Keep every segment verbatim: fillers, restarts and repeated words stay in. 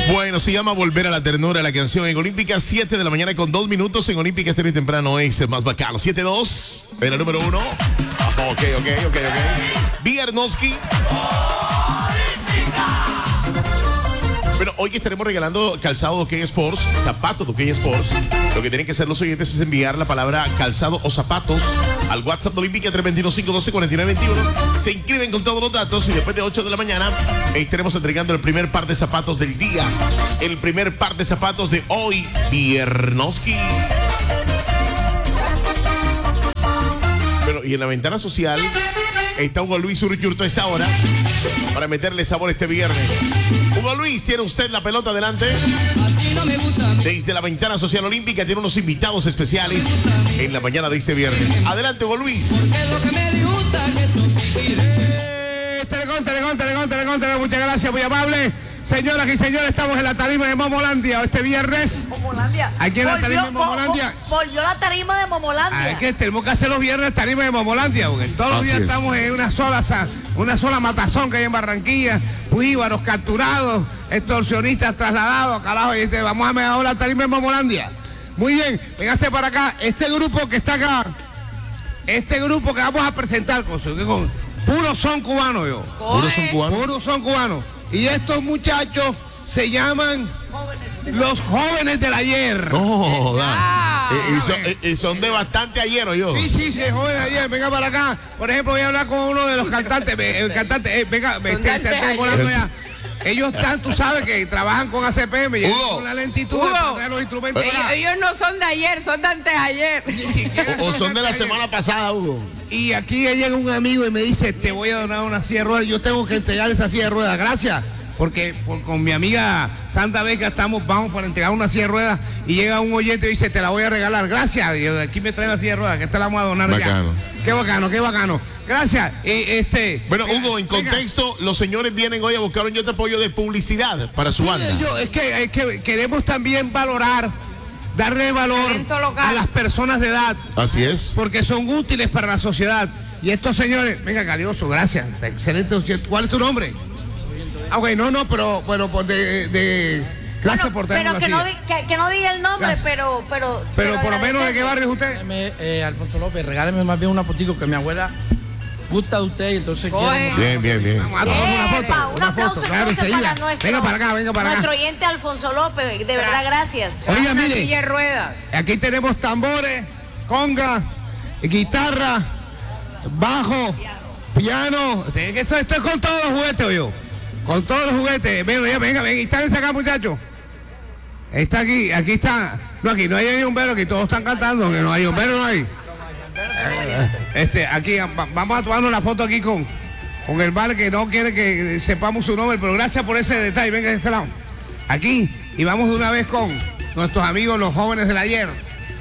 Bueno, se llama Volver a la Ternura la canción en Olímpica, siete de la mañana con dos minutos. En Olímpica este temprano es el más bacano. siete dos, en la número uno. Ok, ok, ok, ok. Viernoski. Bueno, hoy estaremos regalando calzado de OK Sports, zapatos de OK Sports. Lo que tienen que hacer los oyentes es enviar la palabra calzado o zapatos al WhatsApp de Olímpica tres dos uno, cinco uno dos, cuatro nueve dos uno. Se inscriben con todos los datos y después de ocho de la mañana estaremos entregando el primer par de zapatos del día. El primer par de zapatos de hoy, Viernoski. Bueno, y en la ventana social está Hugo Luis Urquiurto a esta hora para meterle sabor este viernes. Hugo Luis, tiene usted la pelota adelante. Desde la ventana social olímpica tiene unos invitados especiales en la mañana de este viernes. Adelante, Hugo Luis. Eh, telecón, telecón, telecón, telecón, telecón, muchas gracias, muy amable. Señoras y señores, estamos en la tarima de Momolandia este viernes. Momolandia. Aquí en la tarima de Momolandia. Volvió la tarima de Momolandia. Es que tenemos que hacer los viernes tarima de Momolandia, porque todos los Así días es. estamos en una sola, una sola matazón que hay en Barranquilla, jíbaros capturados, extorsionistas trasladados, carajo, y este, vamos a mejorar la tarima de Momolandia. Muy bien, véngase para acá. Este grupo que está acá, este grupo que vamos a presentar con, su, con puro son cubano, yo. ¿Puros son cubanos? Puros son cubanos. Y estos muchachos se llaman los jóvenes del ayer. No, da. Y, y son, Ah. y son de bastante ayer, yo. Sí, sí, sí, jóvenes del ayer. Venga para acá. Por ejemplo, voy a hablar con uno de los cantantes. El cantante, eh, venga, me está, está, está volando ya. Ellos están, tú sabes que trabajan con A C P M y Hugo. con la lentitud Hugo. de los instrumentos. Ellos, ellos no son de ayer, son de antes de ayer. O, o son de la semana pasada, Hugo. Y aquí llega un amigo y me dice, te voy a donar una silla de ruedas. Yo tengo que entregar esa silla de ruedas. Gracias. Porque por, con mi amiga Santa Beca estamos, vamos para entregar una silla de ruedas y llega un oyente y dice, te la voy a regalar. Gracias. Y yo, aquí me traen la silla de ruedas, que esta la vamos a donar Bacano. ya. Qué bacano, qué bacano. Gracias. Eh, este, Bueno, venga, Hugo, en venga. contexto, los señores vienen hoy a buscar un yo te apoyo de publicidad para su Sí, banda. yo- es, que, es que queremos también valorar, darle valor Talento local. a las personas de edad, Así es. porque son útiles para la sociedad. Y estos señores, venga, Calioso, gracias. Excelente. ¿Cuál es tu nombre? Ah, ok, no, no, pero bueno, pues de, de gracias Bueno, por pero tenernos que así. no, di- que, que no diga el nombre, Gracias. pero, pero. Pero por lo menos, ¿de qué agradecerte. barrio es usted? Regáleme, eh, Alfonso López, regáleme más bien una fotico que mi abuela gusta de usted y entonces Coge. quiere- Bien, bien, bien. Vamos a tomar una Epa, foto, un una aplauso foto, claro, entonces enseguida. para nuestro- Venga para acá, venga para Nuestro acá. oyente Alfonso López, de verdad, gracias. Oiga, Una mire, silla de ruedas. aquí tenemos tambores, conga, guitarra, bajo, piano. Esto, esto es con todos los juguetes, yo. Con todos los juguetes. Venga, venga, venga, venga. Instálense acá, muchachos. Está aquí, aquí está. No, aquí no hay un velo, aquí todos están cantando, que no hay un velo, no hay. Este, aquí, va- vamos a tomarnos la foto aquí con, con el vale que no quiere que sepamos su nombre, pero gracias por ese detalle. Venga de este lado. Aquí, y vamos de una vez con nuestros amigos, los jóvenes del ayer.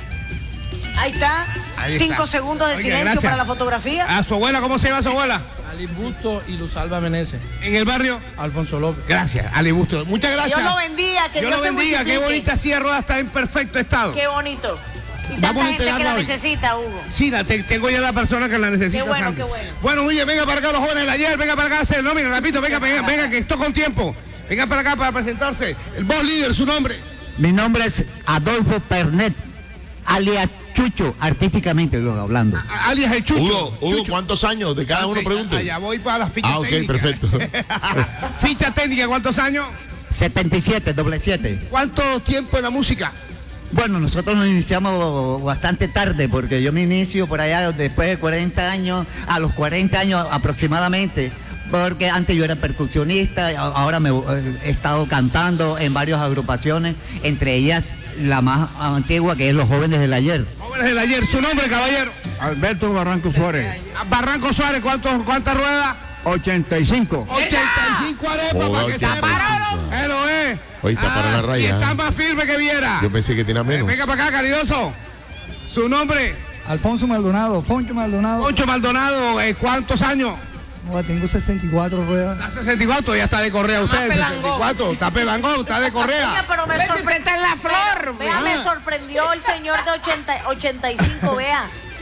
Ahí está. Ahí Cinco está. segundos de Oiga, silencio gracias. para la fotografía. A su abuela, ¿cómo se llama su abuela? Ali Busto y Luz Alba Meneses. En el barrio. Alfonso López. Gracias, Ali Busto. Muchas gracias. Dios lo bendiga, que Dios Dios lo te bendiga. Qué multiplique. bonita silla de ruedas, está en perfecto estado. Qué bonito. Y Vamos a tanta gente que entregarla la hoy. necesita, Hugo. Sí, la te- tengo ya la persona que la necesita. Qué bueno, Sandy. qué bueno. Bueno, muy bien, venga para acá los jóvenes del ayer, venga para acá a hacer, no, mira, repito, venga, venga, venga, que esto con tiempo. Venga para acá para presentarse. El boss líder, su nombre. Mi nombre es Adolfo Pernet, alias Chucho, artísticamente lo hablando. A- alias el Chucho. Hugo, Hugo, Chucho. ¿cuántos años? De cada uno Ok, pregunte. Allá voy para las fichas Ah, ok, técnicas. perfecto. Ficha técnica, ¿cuántos años? setenta y siete, doble siete. ¿Cuánto tiempo en la música? Bueno, nosotros nos iniciamos bastante tarde porque yo me inicio por allá después de cuarenta años, a los cuarenta años aproximadamente, porque antes yo era percusionista, a- ahora me eh, he estado cantando en varias agrupaciones, entre ellas la más antigua que es Los Jóvenes del Ayer. Jóvenes del ayer, su nombre, caballero. Alberto Barranco Suárez, Barranco Suárez, ¿cuántos, ¿cuántas ruedas? ochenta y cinco. ochenta y cinco arepas Joder, para que ochenta y cinco. sepa. Él es. Oye, está para la raya, Y está ¿eh? más firme que viera. Yo pensé que tenía menos. Venga para acá, caridoso. Su nombre, Alfonso Maldonado, Foncho Maldonado. Poncho Maldonado, eh, ¿cuántos años? No, tengo sesenta y cuatro ruedas. A sesenta y cuatro, ya está de correa usted. pelangón. sesenta y cuatro, está pelangón, está de Oiga, correa. pero me Ve si usted sorprendió. está en la flor. Vea, me Ah. sorprendió el señor de ochenta, ochenta y cinco, vea.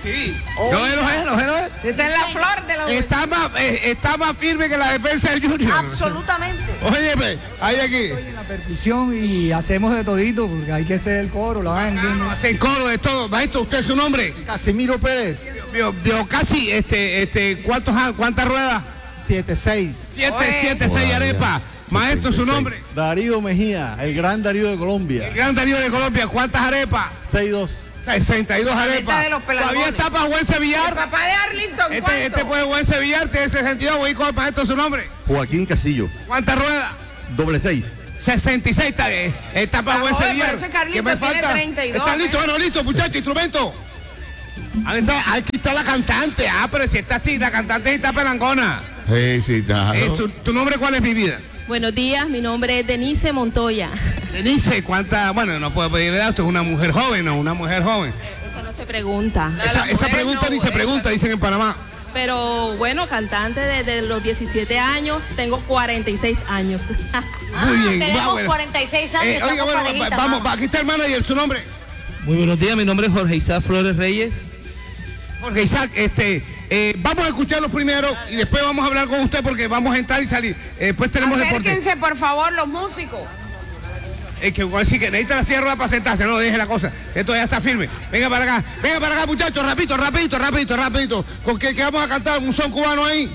Sí. Oh, no, no, no, no, no. Está en la flor de la Está más, eh, está más firme que la defensa del Junior. Absolutamente. Óyeme, hay aquí. Estoy en la percusión y hacemos de todito porque hay que hacer el coro, la banda. Hacen coro de todo. Maestro, ¿usted es su nombre? Casimiro Pérez, Vio, vio casi, este, este, ¿cuántos, ¿cuántas ruedas? siete seis. Siete, Oye. siete, seis arepas. Maestro, su nombre. Darío Mejía, el gran Darío de Colombia. El gran Darío de Colombia, ¿cuántas arepas? seis dos. sesenta y dos arepas. de los pelangones. Todavía está para Juan El Sevillar. papá de Arlington, ¿cuánto? Este, este fue Juan Sevillar, tiene sesenta y dos. Voy con el maestro, su nombre. Joaquín Casillo, ¿Cuántas ruedas? doble seis. sesenta y seis está bien. Está para Ah, Juan joder, Sevillar. pero ese Carlito ¿Qué me tiene falta? treinta y dos, ¿Está listo? ¿eh? Bueno, listo, muchachos, instrumento. Ahí está, aquí está la cantante. Ah, pero si está así, la cantante está pelangona. Sí, sí, claro. Eh, su- ¿Tu nombre cuál es, mi vida? Buenos días, mi nombre es Denise Montoya. Denise, ¿cuánta? Bueno, no puedo pedir edad, usted es una mujer joven, ¿no? Una mujer joven. Eso no se pregunta. No, Esa, la esa mujer pregunta no, ni se esa pregunta, no. dicen en Panamá. Pero bueno, cantante desde los diecisiete años, tengo cuarenta y seis años. Muy bien, va, Tenemos bueno. cuarenta y seis años. Eh, oiga, estamos bueno, parejitas, va- vamos, mamá. va, aquí está el manager, su nombre. Muy buenos días, mi nombre es Jorge Isaac Flores Reyes. Jorge Isaac, este, eh, vamos a escucharlos primero y después vamos a hablar con usted porque vamos a entrar y salir. Eh, después tenemos deporte. Acérquense, por favor, los músicos. Es que igual sí que necesita la sierra para sentarse, no deje la cosa. Esto ya está firme. Venga para acá, venga para acá, muchachos, rapidito, rapidito, rapidito, rapidito. ¿Con qué, qué vamos a cantar? ¿Un son cubano ahí?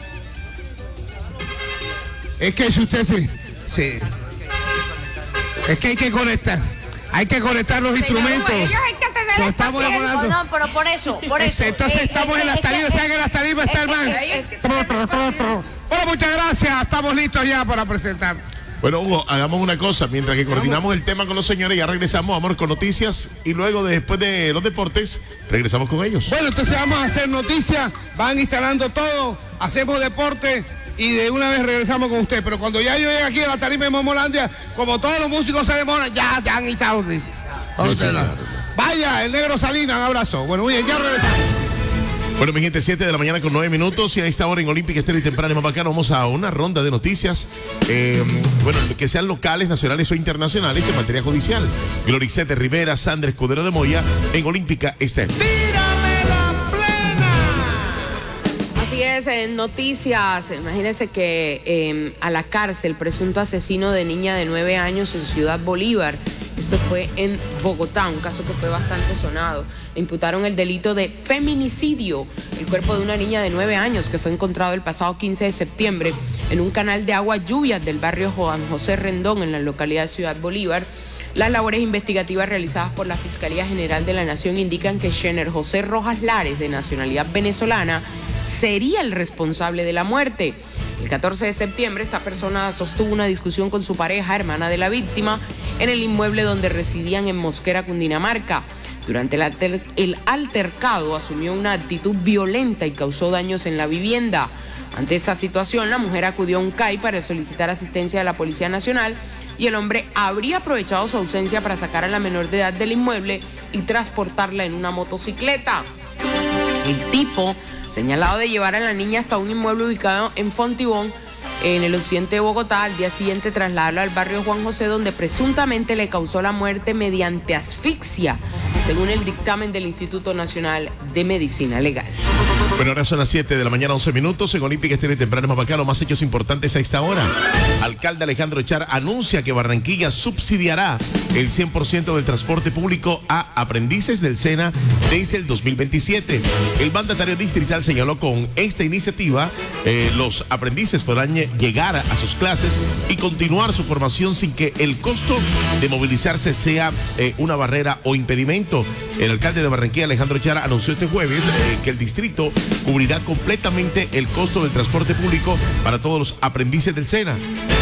Es que si usted sí, sí. Es que hay que conectar. Hay que conectar los Señor, instrumentos. ellos hay que tener Nos estamos paciencia. enamorando. No, no, pero por eso, por eso. Este, entonces Eh, estamos eh, en las es que- tarimas, ¿saben que en las tarimas está el man? Hay que tener paciencia. Bueno, muchas gracias, estamos listos ya para presentar. Bueno, Hugo, hagamos una cosa. Mientras que coordinamos el tema con los señores, ya regresamos, vamos con noticias. Y luego, después de los deportes, regresamos con ellos. Bueno, entonces vamos a hacer noticias, van instalando todo, hacemos deporte y de una vez regresamos con usted. Pero cuando ya yo llegue aquí a la tarima de Momolandia, como todos los músicos se demoran, ya, ya han instalado. Vaya, el negro Salinas, un abrazo. Bueno, muy bien, ya regresamos. Bueno, mi gente, siete de la mañana con nueve minutos y a esta hora en Olímpica Estéreo y Temprano y más bacano vamos a una ronda de noticias, eh, bueno, que sean locales, nacionales o internacionales en materia judicial. Gloricete Rivera, Sandra Escudero de Moya en Olímpica Estéreo. Así es, en noticias, imagínense que eh, a la cárcel presunto asesino de niña de nueve años en Ciudad Bolívar. Esto fue en Bogotá, un caso que fue bastante sonado. Le imputaron el delito de feminicidio, el cuerpo de una niña de nueve años que fue encontrado el pasado quince de septiembre en un canal de agua lluvias del barrio Juan José Rendón en la localidad de Ciudad Bolívar. Las labores investigativas realizadas por la Fiscalía General de la Nación indican que Schener José Rojas Lares, de nacionalidad venezolana, sería el responsable de la muerte. El catorce de septiembre esta persona sostuvo una discusión con su pareja, hermana de la víctima, en el inmueble donde residían en Mosquera, Cundinamarca. Durante el, alter, el altercado asumió una actitud violenta y causó daños en la vivienda. Ante esa situación, la mujer acudió a un C A I para solicitar asistencia de la Policía Nacional y el hombre habría aprovechado su ausencia para sacar a la menor de edad del inmueble y transportarla en una motocicleta. El tipo, señalado de llevar a la niña hasta un inmueble ubicado en Fontibón, en el occidente de Bogotá, al día siguiente trasladarla al barrio Juan José, donde presuntamente le causó la muerte mediante asfixia, según el dictamen del Instituto Nacional de Medicina Legal. Bueno, ahora son las siete de la mañana, once minutos. En Olímpica Estéreo y Temprano y más bacano, más hechos importantes a esta hora. Alcalde Alejandro Char anuncia que Barranquilla subsidiará el cien por ciento del transporte público a aprendices del SENA desde el dos mil veintisiete. El mandatario distrital señaló con esta iniciativa eh, los aprendices podrán llegar a sus clases y continuar su formación sin que el costo de movilizarse sea eh, una barrera o impedimento. El alcalde de Barranquilla, Alejandro Char, anunció este jueves eh, que el distrito cubrirá completamente el costo del transporte público para todos los aprendices del SENA.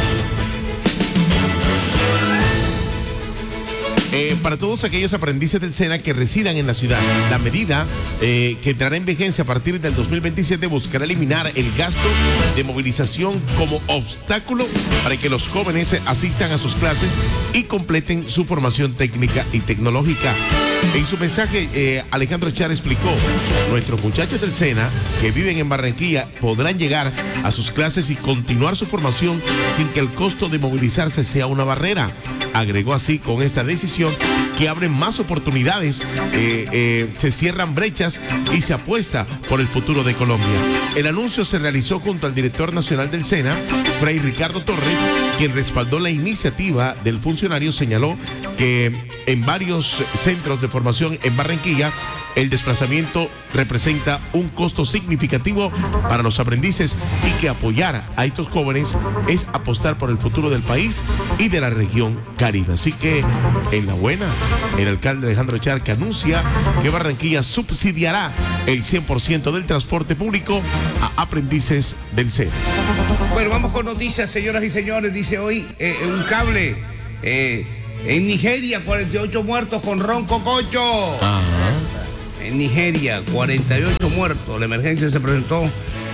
Eh, para todos aquellos aprendices del SENA que residan en la ciudad, la medida eh, que entrará en vigencia a partir del dos mil veintisiete buscará eliminar el gasto de movilización como obstáculo para que los jóvenes asistan a sus clases y completen su formación técnica y tecnológica. En su mensaje, eh, Alejandro Char explicó, nuestros muchachos del SENA que viven en Barranquilla podrán llegar a sus clases y continuar su formación sin que el costo de movilizarse sea una barrera. Agregó así, con esta decisión que abren más oportunidades, eh, eh, se cierran brechas y se apuesta por el futuro de Colombia. El anuncio se realizó junto al director nacional del SENA, Fray Ricardo Torres, quien respaldó la iniciativa del funcionario. Señaló que en varios centros de formación en Barranquilla el desplazamiento representa un costo significativo para los aprendices y que apoyar a estos jóvenes es apostar por el futuro del país y de la región Caribe. Así que, en la buena, el alcalde Alejandro Charca anuncia que Barranquilla subsidiará el cien por ciento del transporte público a aprendices del SENA. Bueno, vamos con noticias, señoras y señores. Dice hoy eh, un cable eh, en Nigeria, cuarenta y ocho muertos con roncococho. Ajá. En Nigeria, cuarenta y ocho muertos. La emergencia se presentó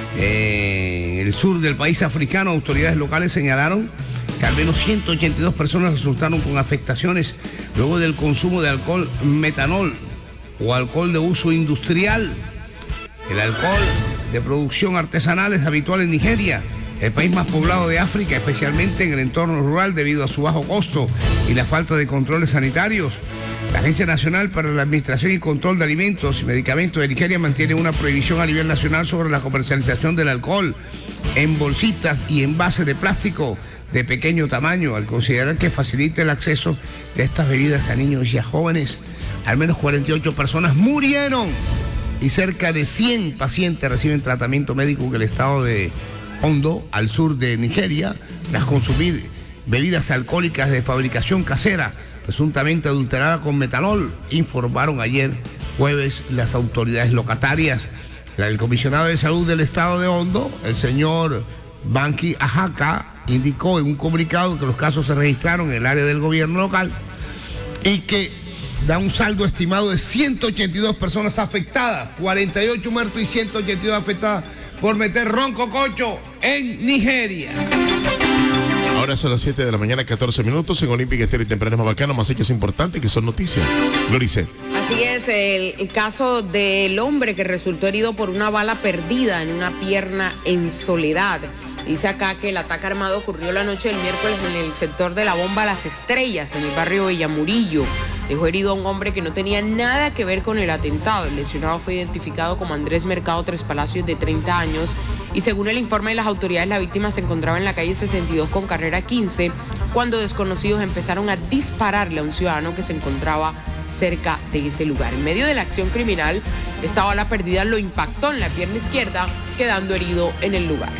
eh, en el sur del país africano. Autoridades locales señalaron que al menos ciento ochenta y dos personas resultaron con afectaciones luego del consumo de alcohol metanol o alcohol de uso industrial. El alcohol de producción artesanal es habitual en Nigeria, el país más poblado de África, especialmente en el entorno rural debido a su bajo costo y la falta de controles sanitarios. La Agencia Nacional para la Administración y Control de Alimentos y Medicamentos de Nigeria mantiene una prohibición a nivel nacional sobre la comercialización del alcohol en bolsitas y envases de plástico de pequeño tamaño, al considerar que facilita el acceso de estas bebidas a niños y a jóvenes. Al menos cuarenta y ocho personas murieron y cerca de cien pacientes reciben tratamiento médico en el estado de Ondo, al sur de Nigeria, tras consumir bebidas alcohólicas de fabricación casera, presuntamente adulterada con metanol, informaron ayer jueves las autoridades locatarias. El comisionado de salud del estado de Ondo, el señor Banky Ajaka, indicó en un comunicado que los casos se registraron en el área del gobierno local y que da un saldo estimado de ciento ochenta y dos personas afectadas, cuarenta y ocho muertos y ciento ochenta y dos afectadas por meter roncococho en Nigeria. Ahora son las siete de la mañana, catorce minutos en Olímpica Estéreo y Temprano, más bacano, más hechos importantes que son noticias. Gloricet. Así es, el, el caso del hombre que resultó herido por una bala perdida en una pierna en Soledad. Dice acá que el ataque armado ocurrió la noche del miércoles en el sector de la Bomba Las Estrellas, en el barrio Villamurillo. Dejó herido a un hombre que no tenía nada que ver con el atentado. El lesionado fue identificado como Andrés Mercado Tres Palacios, de treinta años, y según el informe de las autoridades, la víctima se encontraba en la calle sesenta y dos con carrera quince cuando desconocidos empezaron a dispararle a un ciudadano que se encontraba cerca de ese lugar. En medio de la acción criminal, esta bala perdida lo impactó en la pierna izquierda, quedando herido en el lugar.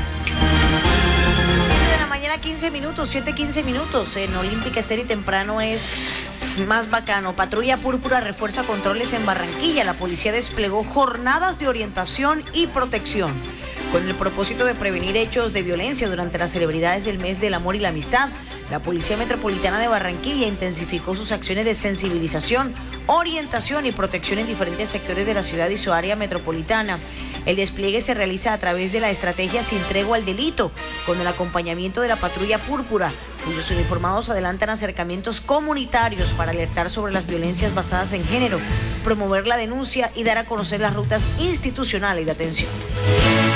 siete de la mañana, quince minutos, siete quince minutos. En Olímpica Estéreo y Temprano es más bacano. Patrulla Púrpura refuerza controles en Barranquilla. La policía desplegó jornadas de orientación y protección con el propósito de prevenir hechos de violencia durante las celebridades del mes del amor y la amistad. La Policía Metropolitana de Barranquilla intensificó sus acciones de sensibilización, orientación y protección en diferentes sectores de la ciudad y su área metropolitana. El despliegue se realiza a través de la estrategia Sin Tregua al Delito, con el acompañamiento de la Patrulla Púrpura, cuyos uniformados adelantan acercamientos comunitarios para alertar sobre las violencias basadas en género, promover la denuncia y dar a conocer las rutas institucionales de atención.